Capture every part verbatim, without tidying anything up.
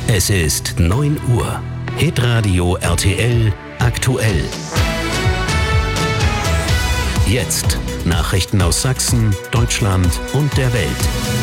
Es ist neun Uhr. Hitradio R T L aktuell. Jetzt Nachrichten aus Sachsen, Deutschland und der Welt.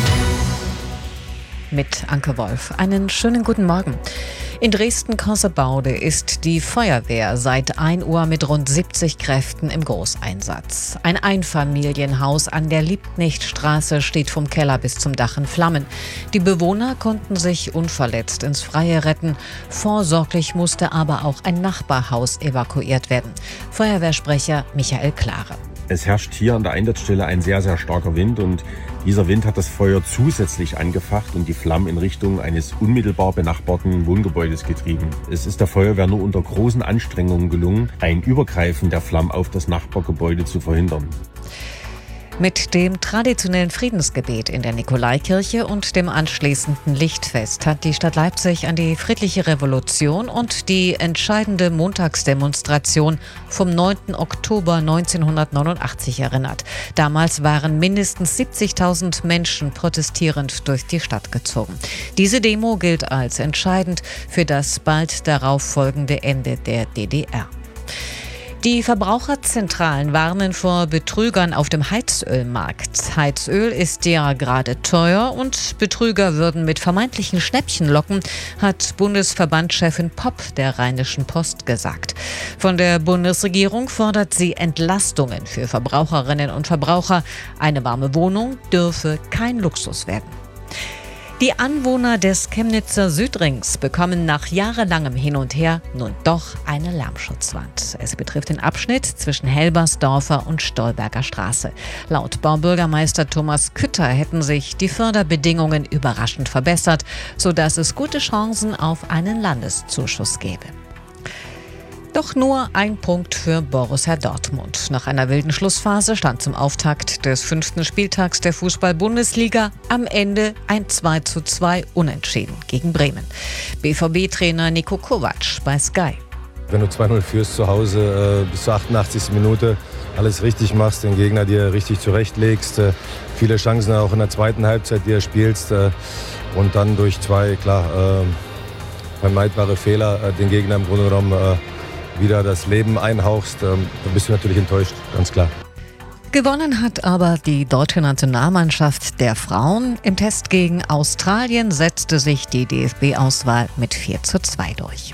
Mit Anke Wolf. Einen schönen guten Morgen. In Dresden-Cossebaude ist die Feuerwehr seit ein Uhr mit rund siebzig Kräften im Großeinsatz. Ein Einfamilienhaus an der Liebknechtstraße steht vom Keller bis zum Dach in Flammen. Die Bewohner konnten sich unverletzt ins Freie retten. Vorsorglich musste aber auch ein Nachbarhaus evakuiert werden. Feuerwehrsprecher Michael Klare. Es herrscht hier an der Einsatzstelle ein sehr, sehr starker Wind und dieser Wind hat das Feuer zusätzlich angefacht und die Flammen in Richtung eines unmittelbar benachbarten Wohngebäudes getrieben. Es ist der Feuerwehr nur unter großen Anstrengungen gelungen, ein Übergreifen der Flammen auf das Nachbargebäude zu verhindern. Mit dem traditionellen Friedensgebet in der Nikolaikirche und dem anschließenden Lichtfest hat die Stadt Leipzig an die friedliche Revolution und die entscheidende Montagsdemonstration vom neunten Oktober neunzehnhundertneunundachtzig erinnert. Damals waren mindestens siebzigtausend Menschen protestierend durch die Stadt gezogen. Diese Demo gilt als entscheidend für das bald darauf folgende Ende der D D R. Die Verbraucherzentralen warnen vor Betrügern auf dem Heizölmarkt. Heizöl ist ja gerade teuer und Betrüger würden mit vermeintlichen Schnäppchen locken, hat Bundesverbandschefin Popp der Rheinischen Post gesagt. Von der Bundesregierung fordert sie Entlastungen für Verbraucherinnen und Verbraucher. Eine warme Wohnung dürfe kein Luxus werden. Die Anwohner des Chemnitzer Südrings bekommen nach jahrelangem Hin und Her nun doch eine Lärmschutzwand. Es betrifft den Abschnitt zwischen Helbersdorfer und Stolberger Straße. Laut Baubürgermeister Thomas Kütter hätten sich die Förderbedingungen überraschend verbessert, sodass es gute Chancen auf einen Landeszuschuss gäbe. Doch nur ein Punkt für Borussia Dortmund. Nach einer wilden Schlussphase stand zum Auftakt des fünften Spieltags der Fußball-Bundesliga am Ende ein zwei zu zwei Unentschieden gegen Bremen. B V B-Trainer Niko Kovac bei Sky. Wenn du zwei null führst zu Hause, äh, bis zur achtundachtzigsten Minute alles richtig machst, den Gegner dir richtig zurechtlegst, äh, viele Chancen auch in der zweiten Halbzeit, die er spielst äh, und dann durch zwei, klar, äh, vermeidbare Fehler äh, den Gegner im Grunde genommen äh, wieder das Leben einhauchst, ähm, dann bist du natürlich enttäuscht, ganz klar. Gewonnen hat aber die deutsche Nationalmannschaft der Frauen. Im Test gegen Australien setzte sich die D F B-Auswahl mit vier zu zwei durch.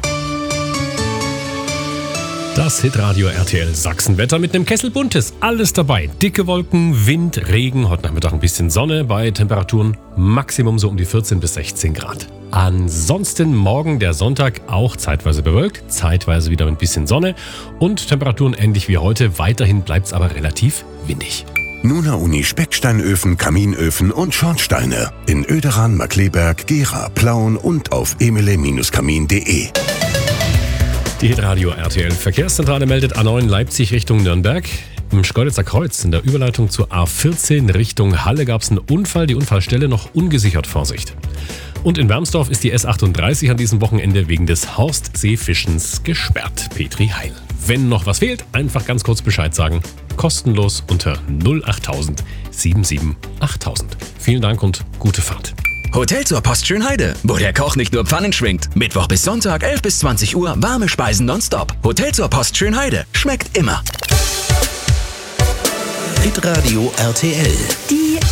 Das Hitradio R T L Sachsenwetter mit einem Kessel Buntes. Alles dabei. Dicke Wolken, Wind, Regen, heute Nachmittag ein bisschen Sonne bei Temperaturen Maximum so um die vierzehn bis sechzehn Grad. Ansonsten morgen der Sonntag auch zeitweise bewölkt, zeitweise wieder mit ein bisschen Sonne und Temperaturen ähnlich wie heute. Weiterhin bleibt es aber relativ windig. Nuna Uni Specksteinöfen, Kaminöfen und Schornsteine in Oederan, Markkleeberg, Gera, Plauen und auf emile Bindestrich kamin punkt de. Die Hitradio R T L Verkehrszentrale meldet A neun Leipzig Richtung Nürnberg. Im Schkeuditzer Kreuz in der Überleitung zur A vierzehn Richtung Halle gab es einen Unfall. Die Unfallstelle noch ungesichert, Vorsicht. Und in Wermsdorf ist die S achtunddreißig an diesem Wochenende wegen des Horstseefischens gesperrt. Petri Heil. Wenn noch was fehlt, einfach ganz kurz Bescheid sagen. Kostenlos unter null achttausend siebenundsiebzig achttausend. Vielen Dank und gute Fahrt. Hotel zur Post Schönheide, wo der Koch nicht nur Pfannen schwingt. Mittwoch bis Sonntag, elf bis zwanzig Uhr, warme Speisen nonstop. Hotel zur Post Schönheide, schmeckt immer. Hitradio R T L. Die